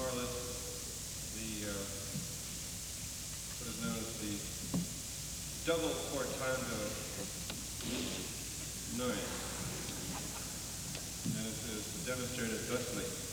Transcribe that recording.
or less the what is known as the double portando noise, and it is demonstrated thusly.